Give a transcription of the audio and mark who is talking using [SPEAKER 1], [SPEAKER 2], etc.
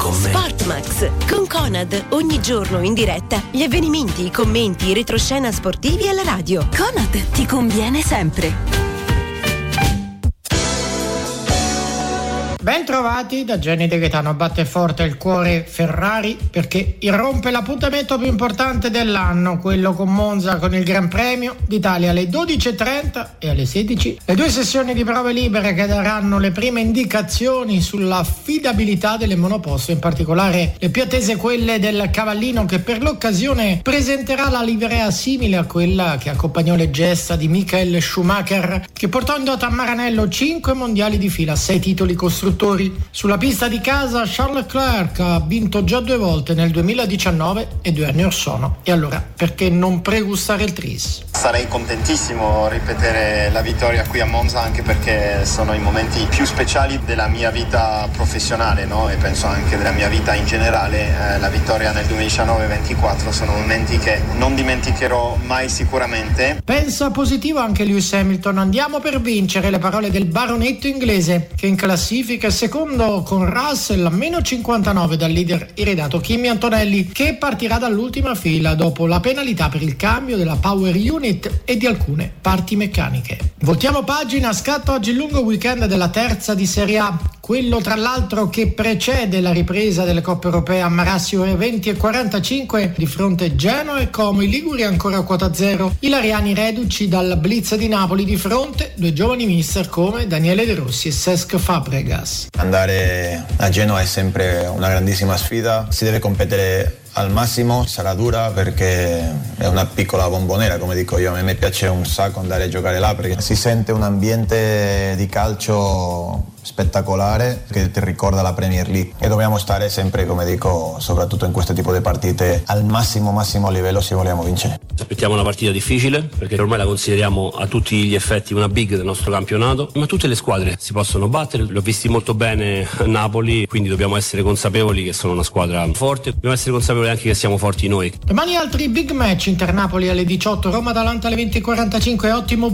[SPEAKER 1] con me.
[SPEAKER 2] Sportmax con Conad, ogni giorno in diretta gli avvenimenti, i commenti, i retroscena sportivi alla radio. Conad ti conviene sempre.
[SPEAKER 3] Ben trovati da Jenny De Gaetano. Batte forte il cuore Ferrari perché irrompe l'appuntamento più importante dell'anno, quello con Monza, con il Gran Premio d'Italia alle 12.30 e alle 16. Le due sessioni di prove libere che daranno le prime indicazioni sull'affidabilità delle monoposto, in particolare le più attese quelle del Cavallino, che per l'occasione presenterà la livrea simile a quella che accompagnò le gesta di Michael Schumacher, che portò in dote a Maranello 5 mondiali di fila, 6 titoli costruttori. Sulla pista di casa Charles Leclerc ha vinto già 2 volte, nel 2019 e 2 anni or sono. E allora perché non pregustare il tris?
[SPEAKER 4] Sarei contentissimo ripetere la vittoria qui a Monza, anche perché sono i momenti più speciali della mia vita professionale, no? E penso anche della mia vita in generale. La vittoria nel 2019-24 sono momenti che non dimenticherò mai sicuramente.
[SPEAKER 3] Pensa positivo anche Lewis Hamilton. Andiamo per vincere, le parole del baronetto inglese, che in classifica è secondo con Russell a meno 59 dal leader iridato Kimi Antonelli, che partirà dall'ultima fila dopo la penalità per il cambio della power unit e di alcune parti meccaniche. Voltiamo pagina, scatta oggi il lungo weekend della terza di Serie A, quello tra l'altro che precede la ripresa delle coppe europee. A Marassi ore 20:45 di fronte Genoa e Como, i liguri ancora a quota zero, i lariani reduci dal blitz di Napoli, di fronte due giovani mister come Daniele De Rossi e Cesc Fabregas.
[SPEAKER 5] Andare a Genoa è sempre una grandissima sfida, si deve competere al massimo, sarà dura perché è una piccola bombonera, come dico io. A me piace un sacco andare a giocare là perché si sente un ambiente di calcio spettacolare che ti ricorda la Premier League, e dobbiamo stare sempre, come dico, soprattutto in questo tipo di partite, al massimo livello se vogliamo vincere.
[SPEAKER 1] Aspettiamo una partita difficile perché ormai la consideriamo a tutti gli effetti una big del nostro campionato, ma tutte le squadre si possono battere. L'ho visti molto bene a Napoli, quindi dobbiamo essere consapevoli che sono una squadra forte, dobbiamo essere consapevoli anche che siamo forti noi.
[SPEAKER 3] Domani altri big match: Inter Napoli alle 18, Roma Atalanta alle 20:45, ottimo